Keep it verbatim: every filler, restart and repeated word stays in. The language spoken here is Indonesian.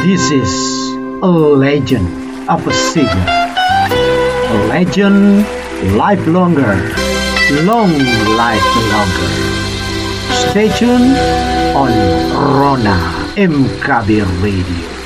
This is a legend of a singer. A legend live longer, long life longer. Stay tuned on Rona M K B Radio.